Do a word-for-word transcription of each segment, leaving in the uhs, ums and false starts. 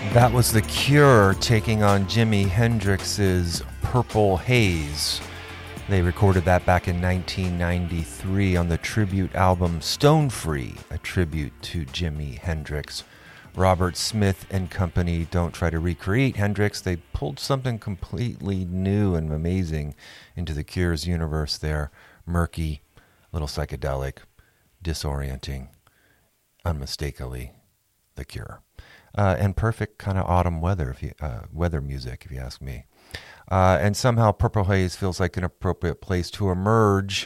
That was The Cure taking on Jimi Hendrix's Purple Haze. They recorded that back in nineteen ninety-three on the tribute album Stone Free, a tribute to Jimi Hendrix. Robert Smith and company don't try to recreate Hendrix. They pulled something completely new and amazing into The Cure's universe there. Murky, a little psychedelic, disorienting, unmistakably The Cure. Uh, and perfect kind of autumn weather, if you, uh, weather music, if you ask me. Uh, and somehow Purple Haze feels like an appropriate place to emerge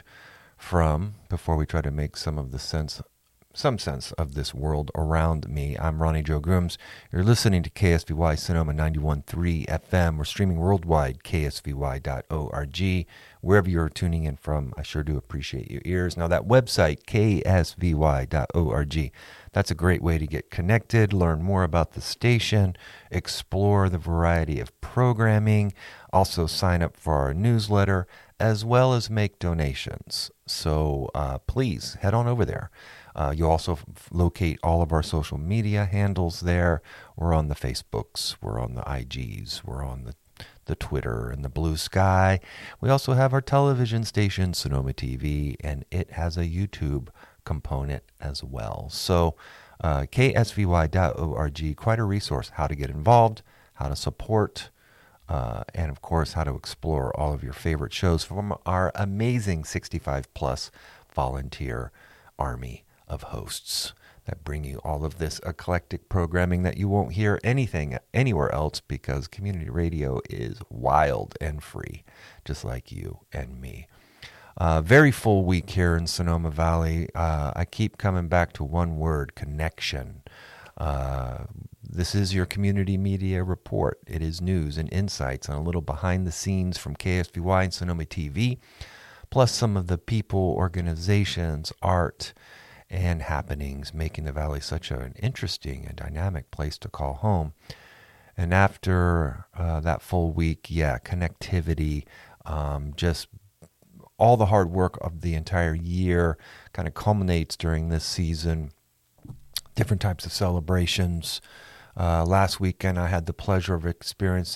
from before we try to make some of the sense, some sense of this world around me. I'm Ronnie Joe Grooms. You're listening to K S V Y Sonoma ninety-one point three F M. We're streaming worldwide, K S V Y dot org. Wherever you're tuning in from, I sure do appreciate your ears. Now that website, K S V Y dot org, that's a great way to get connected, learn more about the station, explore the variety of programming, also sign up for our newsletter, as well as make donations. So uh, please head on over there. Uh, you'll also f- locate all of our social media handles there. We're on the Facebooks, we're on the I Gs, we're on the the Twitter and the Blue Sky. We also have our television station, Sonoma T V, and it has a YouTube component as well. So uh, K S V Y dot org, quite a resource, how to get involved, how to support, uh, and of course how to explore all of your favorite shows from our amazing sixty-five plus volunteer army of hosts that bring you all of this eclectic programming that you won't hear anything anywhere else, because community radio is wild and free, just like you and me. Uh, very full week here in Sonoma Valley. Uh, I keep coming back to one word: connection. Uh, this is your community media report. It is news and insights on a little behind the scenes from K S V Y and Sonoma T V, plus some of the people, organizations, art, and happenings making the Valley such an interesting and dynamic place to call home. And after uh, that full week, yeah, connectivity, um, just all the hard work of the entire year kind of culminates during this season. Different types of celebrations. Uh, last weekend, I had the pleasure of experiencing